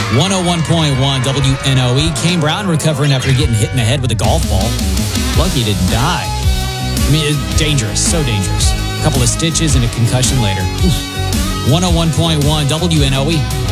101.1 WNOE. Kane Brown recovering after getting hit in the head with a golf ball. Lucky he didn't die. I mean, it's dangerous, so dangerous. A couple of stitches and a concussion later. 101.1 WNOE.